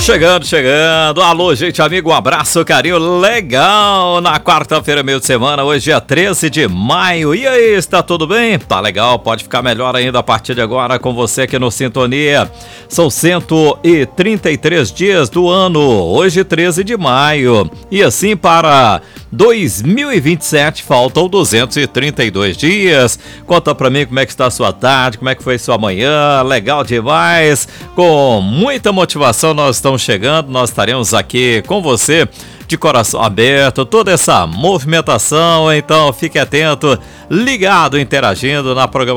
Chegando. Alô, gente, amigo, um abraço, carinho, legal. Na quarta-feira, meio de semana, hoje é 13 de maio. E aí, está tudo bem? Tá legal, pode ficar melhor ainda a partir de agora com você aqui no Sintonia. São 133 dias do ano, hoje 13 de maio. E assim para 2027 faltam 232 dias. Conta pra mim como é que está a sua tarde, como é que foi sua manhã, legal demais. Com muita motivação nós estamos chegando, nós estaremos aqui com você de coração aberto, toda essa movimentação, então fique atento, ligado, interagindo na programação